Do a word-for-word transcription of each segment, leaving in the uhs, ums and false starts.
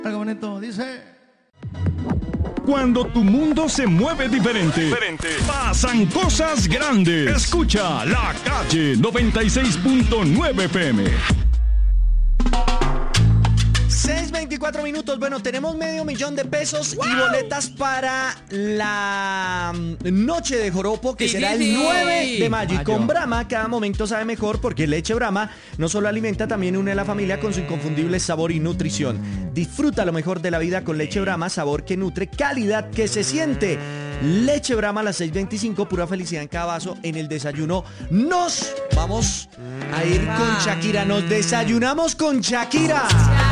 Algo bonito, dice... Cuando tu mundo se mueve diferente, diferente, pasan cosas grandes. Escucha La Calle noventa y seis punto nueve F M. seis veinticuatro minutos. Bueno, tenemos medio millón de pesos wow. y boletas para la noche de joropo, que sí, será sí, el nueve de mayo. Y con Brahma, cada momento sabe mejor, porque leche Brahma no solo alimenta, también une a la familia con su inconfundible sabor y nutrición. Disfruta lo mejor de la vida con leche Brahma, sabor que nutre, calidad que se siente. Leche Brahma a las seis veinticinco, pura felicidad en cada vaso. En el desayuno nos vamos a ir con Shakira. Nos desayunamos con Shakira.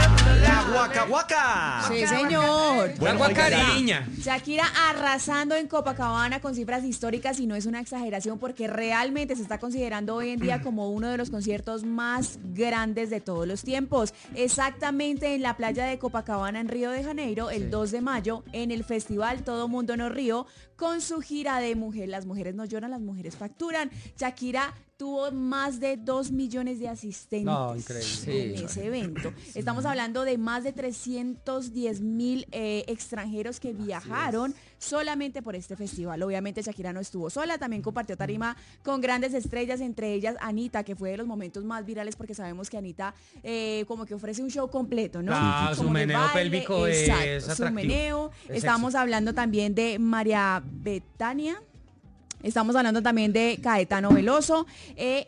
La Waka Waka. Sí, señor. Bueno, la Guacariña. Shakira arrasando en Copacabana con cifras históricas, y no es una exageración, porque realmente se está considerando hoy en día como uno de los conciertos más grandes de todos los tiempos. Exactamente en la playa de Copacabana en Río de Janeiro, el sí. dos de mayo, en el festival Todo Mundo No Río, con su gira de Mujer. Las mujeres no lloran, las mujeres facturan. Shakira tuvo más de dos millones de asistentes no, increíble. en Sí, ese evento. Estamos hablando de más de trescientos diez mil eh, extranjeros que viajaron solamente por este festival. Obviamente Shakira no estuvo sola, también compartió tarima con grandes estrellas, entre ellas Anita, que fue de los momentos más virales, porque sabemos que Anita eh, como que ofrece un show completo, ¿no? Ah, como su meneo baile, pélvico exacto, es su atractivo. meneo. Es Estamos sexy. hablando también de María Betania. Estamos hablando también de Caetano Veloso eh,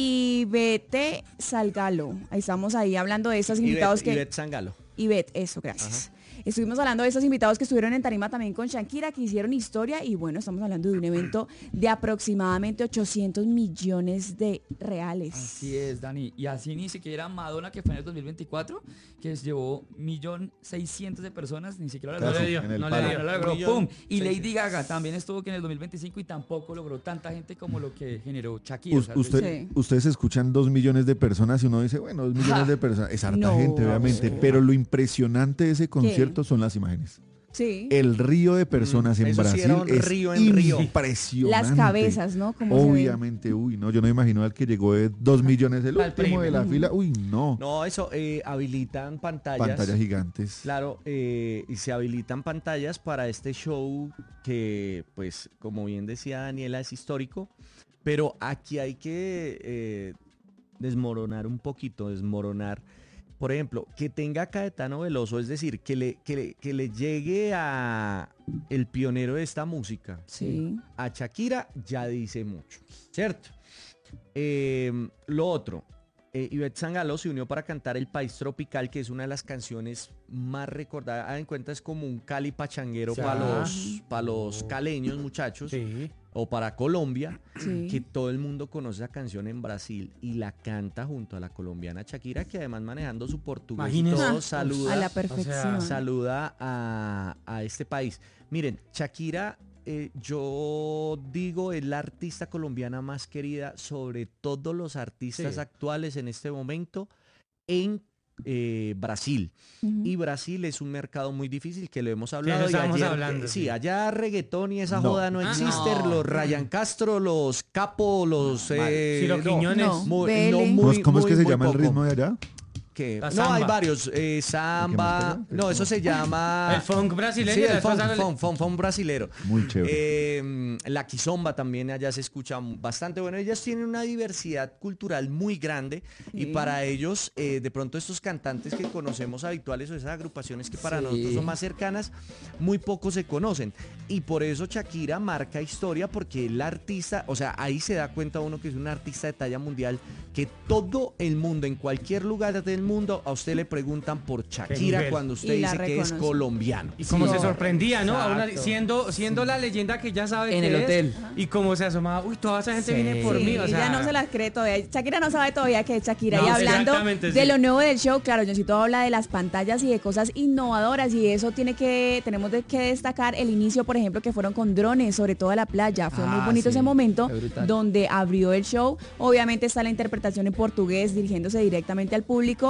y Ivette Sangalo. Ahí estamos ahí hablando de esos invitados Ivette, que... Ivette Sangalo. Ivette, eso, gracias. Ajá. Estuvimos hablando de esos invitados que estuvieron en tarima también con Shakira, que hicieron historia, y bueno, estamos hablando de un evento de aproximadamente ochocientos millones de reales. Así es, Dani. Y así ni siquiera Madonna, que fue en el dos mil veinticuatro, que llevó un millón seiscientos de personas, ni siquiera no le dio, no le dio, no le logró, ¡pum! Y Lady Gaga también estuvo que en el dos mil veinticinco y tampoco logró tanta gente como lo que generó Shakira. U- o sea, usted, sí. Ustedes escuchan dos millones de personas y uno dice, bueno, dos millones de personas, es harta no, gente, obviamente, sí. Pero lo impresionante de ese concierto ¿Qué? Son las imágenes. Sí. El río de personas mm, en Eso Brasil sí era un es río en río. impresionante. Las cabezas, ¿no? Como obviamente, uy, no, yo no me imagino al que llegó de dos millones el último de la fila, uy, no. No, eso, eh, habilitan pantallas. Pantallas gigantes. Claro, eh, y se habilitan pantallas para este show que, pues, como bien decía Daniela, es histórico, pero aquí hay que eh, desmoronar un poquito, desmoronar. Por ejemplo, que tenga Caetano Veloso, es decir, que le, que le, que le llegue a el pionero de esta música, sí. a Shakira, ya dice mucho, ¿cierto? Eh, lo otro, eh, Ivette Sangalo se unió para cantar El País Tropical, que es una de las canciones más recordadas. Hagan en cuenta, es como un Cali pachanguero para los, pa los caleños, muchachos. Sí. O para Colombia, sí. que todo el mundo conoce esa canción en Brasil y la canta junto a la colombiana Shakira, que además manejando su portugués Imagínese. y todo, saluda, a la perfección. O sea, saluda a, a este país. Miren, Shakira, eh, yo digo, es la artista colombiana más querida sobre todos los artistas sí. actuales en este momento en Eh, Brasil. Uh-huh. Y Brasil es un mercado muy difícil, que lo hemos hablado. Sí, y ayer, hablando, eh, sí, sí. allá reggaetón y esa no. joda no ah, existe. No. Los Ryan Castro, los Capo, los eh, sí, los Quiñones. No, muy, no, muy, ¿Cómo es muy, que se muy llama poco. el ritmo de allá? Que, La no, samba. hay varios. Eh, samba. No, eso se llama. El funk brasileño. Sí, el la funk, cosa- funk, funk, funk brasilero. Muy chévere. Eh, la quizomba también allá se escucha bastante. Bueno, ellas tienen una diversidad cultural muy grande, sí. Y para ellos, eh, de pronto estos cantantes que conocemos habituales o esas agrupaciones que para sí. nosotros son más cercanas, muy pocos se conocen. Y por eso Shakira marca historia, porque el artista, o sea, ahí se da cuenta uno que es un artista de talla mundial, que todo el mundo, en cualquier lugar del mundo, a usted le preguntan por Shakira cuando usted dice que es colombiano. Y como Sí. se sorprendía, ¿no? A una- Exacto. siendo, siendo la leyenda que ya sabe En que el es, hotel. y como se asomaba, uy, toda esa gente Sí. viene por Sí, mí, o sea... ella no se las cree todavía. Shakira no sabe todavía que es Shakira. No, y hablando exactamente, de sí. lo nuevo del show, claro, Johncito habla de las pantallas y de cosas innovadoras, y eso tiene que, tenemos de que destacar el inicio, por ejemplo, que fueron con drones sobre toda la playa. Fue Ah, muy bonito sí, ese momento fue brutal. donde abrió el show. Obviamente está la interpretación en portugués dirigiéndose directamente al público,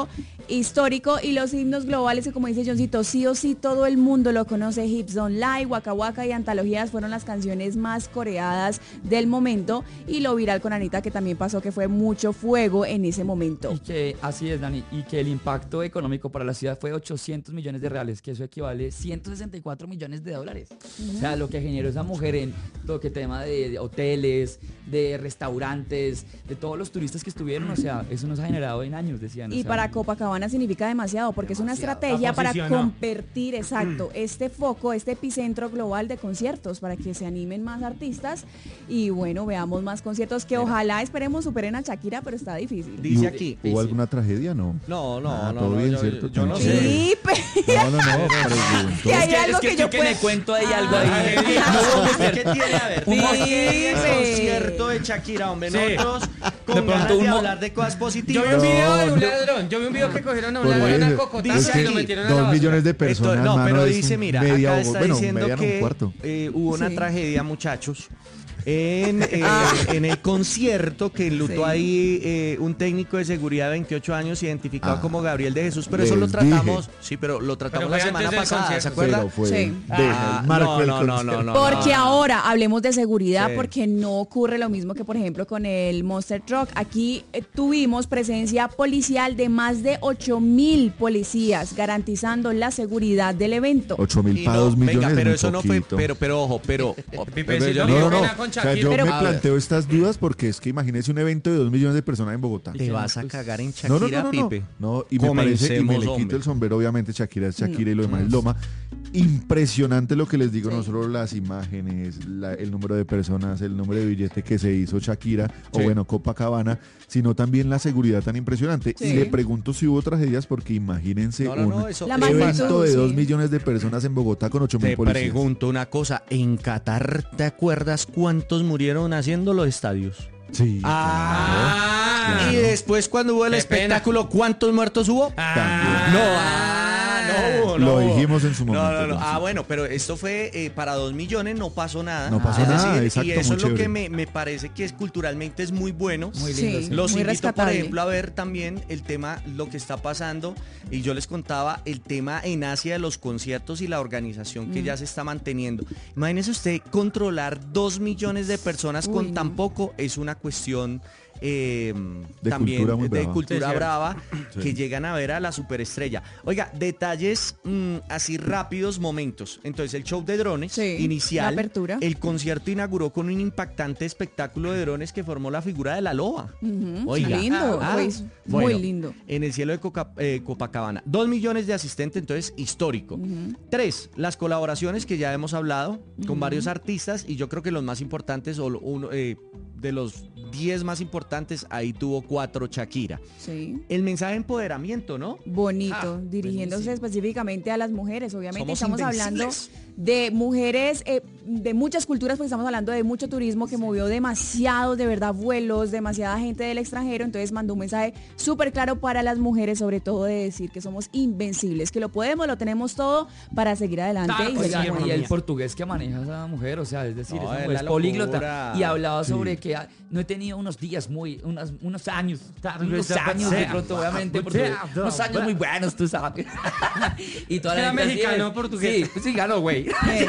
momento histórico. Y los himnos globales, que como dice Johncito, sí o sí todo el mundo lo conoce. Hips Don't Lie, Waka Waka y Antologías fueron las canciones más coreadas del momento. Y lo viral con Anita, que también pasó, que fue mucho fuego en ese momento. Y que, así es, Dani, y que el impacto económico para la ciudad fue ochocientos millones de reales, que eso equivale a ciento sesenta y cuatro millones de dólares. Uh-huh. O sea, lo que generó esa mujer en todo que tema de, de hoteles, de restaurantes, de todos los turistas que estuvieron, o sea, eso nos ha generado en años, decían. Y o sea, para Copacabana significa demasiado, porque demasiado. Es una estrategia para convertir, exacto, este foco, este epicentro global de conciertos, para que se animen más artistas y bueno, veamos más conciertos que ojalá, esperemos, superen a Shakira, pero está difícil. Dice aquí. ¿Hubo alguna tragedia? No. No, no, ah, no. Todo no, bien, yo, ¿cierto? Yo, yo no sé. Sí, pero... No, no, no. Y hay es que, algo es que, que yo que puedo... me cuento ahí algo Ah, ahí. no, ¿qué tiene? A ver, Sí, el sí. concierto de Shakira, hombre, Sí. nosotros con De ganas pronto de uno- hablar de cosas Yo positivas. vi un video de un No, ladrón. Yo vi un video que cogieron a un Por ladrón a eso, cocotazos dice y lo aquí, metieron a la Dos basura. millones de personas, Esto- no, mano, pero es dice, un mira, media acá Bogo- está bueno, diciendo media no, un que cuarto. eh, hubo una Sí. tragedia, muchachos. En, eh, en el concierto que enlutó Sí. ahí eh, un técnico de seguridad de veintiocho años identificado Ah. como Gabriel de Jesús, pero Les eso lo tratamos, dije. sí, pero lo tratamos Pero la fue semana antes del pasada, ¿se concierto. acuerda? Pero fue Sí. de Ah, el marco no, del no, no, concierto. no, no. Porque ahora hablemos de seguridad, Sí. porque no ocurre lo mismo que, por ejemplo, con el Monster Truck. Aquí eh, tuvimos presencia policial de más de ocho mil policías garantizando la seguridad del evento. ocho mil Y para no, dos millones. venga, pero muy eso no fue, poquito. pero, pero ojo, pero... Pipecito, pero yo- qué No, no, no. pena con O sea, Shakira. yo Pero- me A planteo estas dudas porque es que imagínese un evento de dos millones de personas en Bogotá. Te vas a cagar en No, Shakira, no, no, no, Pipe. no. No, y me parece, y me le Comencemos, quito hombre. el sombrero, obviamente Shakira es Shakira y lo demás es Loma. Impresionante lo que les digo, Sí. no solo las imágenes, la- el número de personas, el número de billete que se hizo Shakira, o Sí. bueno, Copacabana, sino también la seguridad tan impresionante. Sí. Y le pregunto si hubo tragedias porque imagínense No, no, no, un eso- La eso- magnitud, evento de sí. dos millones de personas en Bogotá con ocho mil Te policías. pregunto una cosa, ¿en Qatar te acuerdas cuántos murieron haciendo los estadios? Sí. Ah. Claro. Y después cuando hubo el Qué espectáculo, ¿cuántos muertos hubo? Ah. No, ah, no, hubo, no. Lo hubo. dijimos en su No, momento. no, no. Ah, Johncito. bueno, pero esto fue eh, para dos millones, no pasó nada. No pasó Es nada, decir, exacto, y eso muy es lo que chévere. me, me parece que es culturalmente es muy bueno. Muy Sí, lindo, sí. Los muy invito, por rescatable. ejemplo, a ver también el tema, lo que está pasando, y yo les contaba el tema en Asia de los conciertos y la organización que Mm. ya se está manteniendo. Imagínese usted controlar dos millones de personas Uy, con no. tan poco, es una cuestión eh, De también cultura muy de brava. cultura Sí, cierto. brava, Sí. que llegan a ver a la superestrella. Oiga, detalles mm, así rápidos, momentos. Entonces, el show de drones Sí, inicial, la apertura. el concierto inauguró con un impactante espectáculo de drones que formó la figura de la loba. Ujú, Oiga. lindo, Ah, pues, bueno, muy lindo. En el cielo de Coca- eh, Copacabana. Dos millones de asistentes, entonces histórico. Ujú. Tres, las colaboraciones que ya hemos hablado con Ujú. varios artistas y yo creo que los más importantes, o lo- uno, eh, de los diez más importantes, ahí tuvo cuatro Shakira. Sí. El mensaje de empoderamiento, ¿no? Bonito, Ah, dirigiéndose buenísimo. específicamente a las mujeres. Obviamente Somos estamos hablando invencibles. de mujeres eh, de muchas culturas, porque estamos hablando de mucho turismo que movió demasiados, de verdad, vuelos, demasiada gente del extranjero. Entonces mandó un mensaje súper claro para las mujeres, sobre todo de decir que somos invencibles, que lo podemos, lo tenemos todo para seguir adelante. Tal y cual, seguir Oiga, sí, y adelante. el portugués que maneja esa mujer, o sea, es decir, No, esa es mujer la es políglota. locura. Y hablaba Sí. sobre que ah, no he tenido unos días muy, unas- unos años, unos sea, años de sea, pronto, obviamente, porque sea, unos años muy buenos, tú sabes. y toda la Era gente así mexicano, es. portugués. Sí, pues sí, ganó, güey. Bien, bien.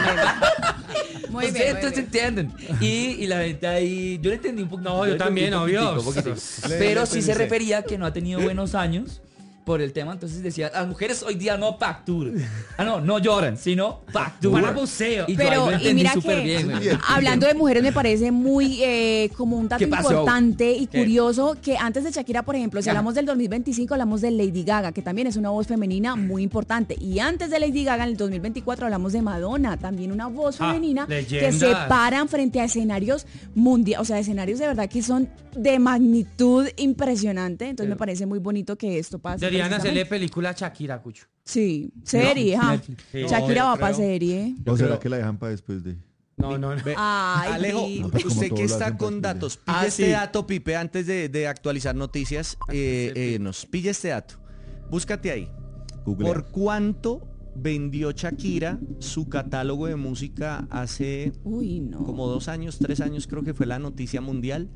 Muy No sé, bien, muy entonces bien. entienden. Y, y la gente ahí, yo le entendí un poquito. No, yo le entendí también, un obvio. poquitico, poquitico. Le- Pero le sí se pensé. refería a que no ha tenido buenos años por el tema, entonces decía, las mujeres hoy día no facturan. Ah, no, no lloran, sino facturan. Van a museo. Y yo ahí Pero, lo y entendí mira súper que, bien, güey. hablando de mujeres, me parece muy eh, como un dato ¿Qué pasó? importante y ¿Qué? curioso que antes de Shakira, por ejemplo, si Ajá. hablamos del dos mil veinticinco, hablamos de Lady Gaga, que también es una voz femenina muy importante. Y antes de Lady Gaga, en el dos mil veinticuatro, hablamos de Madonna, también una voz Ah, femenina que leyendas. se paran frente a escenarios mundiales, o sea, escenarios de verdad que son de magnitud impresionante. Entonces me parece muy bonito que esto pase. Deberían hacerle precisamente. película a Shakira, Cucho. Sí, serie, ajá. Sí. Shakira No, va yo para creo. serie. ¿O será creo- que la dejan para después de...? No, no, no. Ve, Ay, Alejo, Pipe. No, pues como usted todo que lo está hacen, con pues, datos, pille Ah, este sí. dato, Pipe, antes de, de actualizar noticias, eh, eh, nos pille este dato. Búscate ahí. Google. ¿Por cuánto vendió Shakira su catálogo de música hace Uy, no. como dos años, tres años, creo que fue la noticia mundial?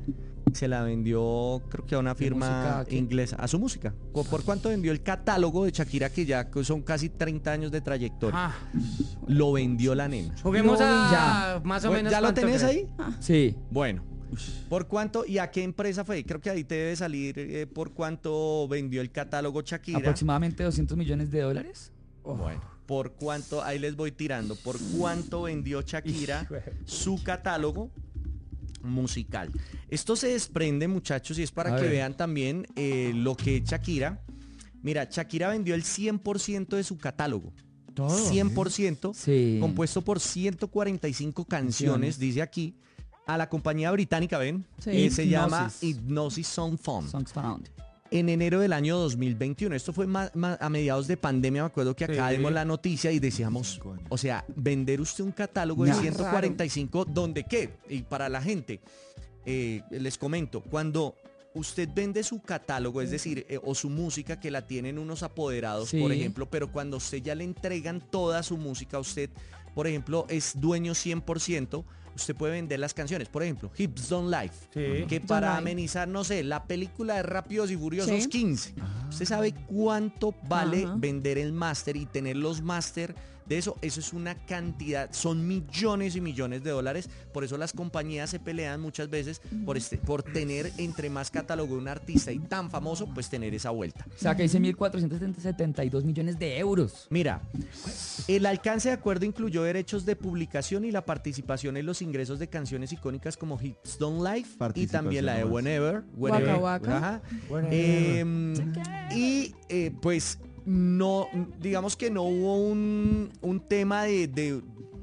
se la vendió, creo que a una firma música, inglesa, a su música. ¿Por, por cuánto vendió el catálogo de Shakira, que ya son casi treinta años de trayectoria? Ah, Lo vendió la nena. juguemos No, a ya. más o Bueno, menos. ¿ya lo cuánto tenés crees. ahí? Sí. Bueno, ¿por cuánto y a qué empresa fue? Creo que ahí te debe salir eh, por cuánto vendió el catálogo Shakira. Aproximadamente doscientos millones de dólares. Bueno, por cuánto, ahí les voy tirando, por cuánto vendió Shakira su catálogo musical. Esto se desprende, muchachos, y es para A que ver. vean también eh, lo que es Shakira. Mira, Shakira vendió el cien por ciento de su catálogo. cien por ciento, Sí. compuesto por ciento cuarenta y cinco canciones, dice aquí, a la compañía británica, ¿ven? Sí. Eh, se llama Hipgnosis. Hipgnosis Sound Fund. Songs Found. En enero del año dos mil veintiuno. Esto fue ma- ma- a mediados de pandemia. Me acuerdo que acá Sí. dimos la noticia y decíamos, o sea, vender usted un catálogo de No. ciento cuarenta y cinco, ¿dónde qué? Y para la gente, eh, les comento, cuando usted vende su catálogo, es decir, eh, o su música que la tienen unos apoderados, Sí. por ejemplo, pero cuando usted ya le entregan toda su música, a usted, por ejemplo, es dueño cien por ciento, usted puede vender las canciones. Por ejemplo, Hips Don't Life, Sí. que Don't para Lie. amenizar, no sé, la película de Rápidos y Furiosos Sí. quince. ¿Usted sabe cuánto vale Ajá. vender el máster y tener los máster de eso? Eso es una cantidad, son millones y millones de dólares. Por eso las compañías se pelean muchas veces por, este, por tener entre más catálogo de un artista y tan famoso, pues tener esa vuelta. O sea, que dice mil cuatrocientos setenta y dos millones de euros. Mira, el alcance de acuerdo incluyó derechos de publicación y la participación en los ingresos de canciones icónicas como Hips Don't Life y también la de nomás. Whenever. Waka Whenever. Waka. Ajá. Eh, y eh, pues no, digamos que no hubo un, un tema de, de-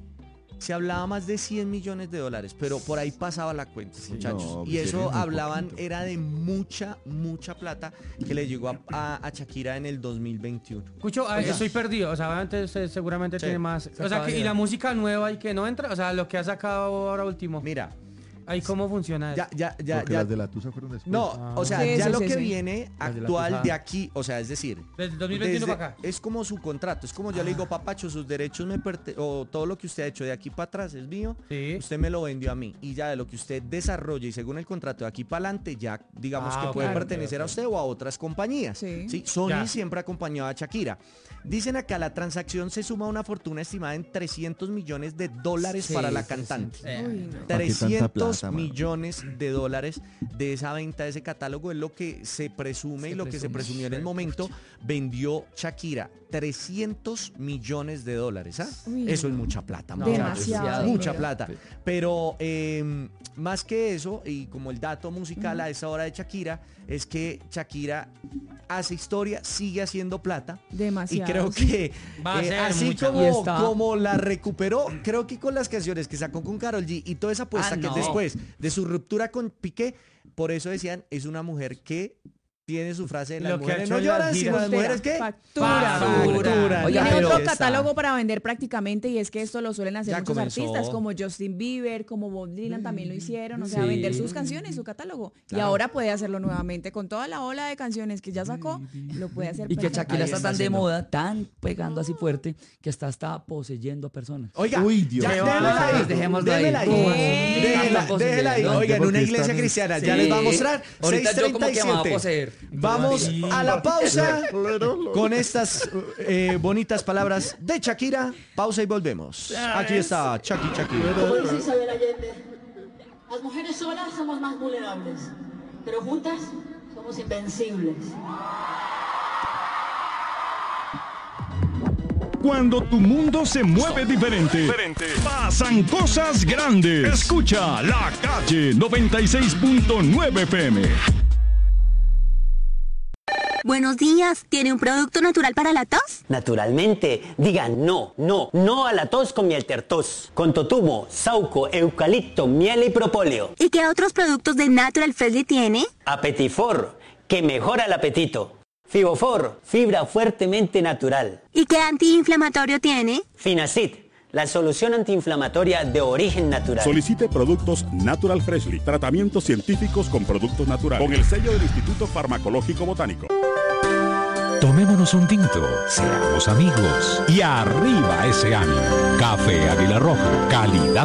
se hablaba más de cien millones de dólares, pero por ahí pasaba la cuenta, muchachos. no, y pues eso era muy hablaban, poquito. era de mucha, mucha plata que le llegó a, a- a Shakira en el dos mil veintiuno. Escucho, ah, estoy perdido. O sea, obviamente usted seguramente Sí. tiene más. Se O sea, acaba que, de y dar. la música nueva y que no entra. O sea, lo que ha sacado ahora último. Mira, Ahí cómo funciona eso. ya, ya, ya, Porque ya. las de la Tusa fueron después. No, Ah. o sea, Sí, ya sí, lo sí, que sí. viene Las de la actual Tusa. de aquí, o sea, es decir, Desde el dos mil veintiuno desde- para acá. es como su contrato, es como yo le digo, papacho, sus derechos me perte o todo lo que usted ha hecho de aquí para atrás es mío, Sí. usted me lo vendió a mí y ya de lo que usted desarrolle y según el contrato de aquí para adelante ya digamos Ah, que ok, puede ok, pertenecer ok. a usted o a otras compañías. Sí. Sony Ya. siempre acompañaba a Shakira. Dicen acá, la transacción se suma a una fortuna estimada en trescientos millones de dólares Sí, para la sí, cantante. sí. Eh, Uy, no. ¿Para qué tanta trescientos plata, mano? millones de dólares de esa venta de ese catálogo es lo que se presume y Se lo que se presume. presumió en el momento. Vendió Shakira trescientos millones de dólares. ¿Ah? Uy, Eso no. es mucha plata. No, muchachos. Demasiado Mucha dinero. plata. Pero eh, más que eso, y como el dato musical a esa hora de Shakira, es que Shakira hace historia, sigue haciendo plata. Demasiado. Y creo que Va a eh, ser así mucha. Y como, está- como la recuperó, creo que con las canciones que sacó con Karol G y toda esa apuesta Ah, que es no. después de su ruptura con Piqué, por eso decían, es una mujer que tiene su frase de Y las lo que ha mujeres hecho no en las lloran, sino giras. las mujeres que Factura. facturan. Oiga, Tiene pero- otro Está. catálogo para vender prácticamente y es que esto lo suelen hacer Ya muchos comenzó. artistas como Justin Bieber, como Bob Dylan también lo hicieron, o sea, Sí. vender sus canciones, su catálogo. Y Claro. ahora puede hacerlo nuevamente con toda la ola de canciones que ya sacó, lo puede hacer. Y que perfecto. Shakira Ahí está está tan de haciendo. moda, tan pegando así fuerte, que está hasta poseyendo a personas. Oiga, Uy, Dios. ya, Qué déjela bárbaro. ahí, Dejémoslo ahí. déjela ahí. ¿Qué? Déjela, Está déjela ahí. poseyendo. Oiga, en una Porque iglesia están- cristiana, ya Sí. les va a mostrar. Ahorita yo como que me va a seis treinta y siete. poseer. Vamos Sí. a la pausa con estas eh, bonitas palabras de Shakira. Pausa y volvemos. Aquí está Shaki Shakira. Como dice Isabel Allende, las mujeres solas somos más vulnerables, pero juntas somos invencibles. Cuando tu mundo se mueve diferente, pasan cosas grandes. Escucha La Calle noventa y seis punto nueve F M. Buenos días, ¿tiene un producto natural para la tos? Naturalmente, digan no, no, no a la tos con Mieltertos, con totumo, sauco, eucalipto, miel y propóleo. ¿Y qué otros productos de Natural Freshly tiene? Apetifor, que mejora el apetito. Fibofor, fibra fuertemente natural. ¿Y qué antiinflamatorio tiene? Finacid, la solución antiinflamatoria de origen natural. Solicite productos Natural Freshly, tratamientos científicos con productos naturales, con el sello del Instituto Farmacológico Botánico. Tomémonos un tinto, seamos amigos y arriba ese ánimo. Café Águila Roja, calidad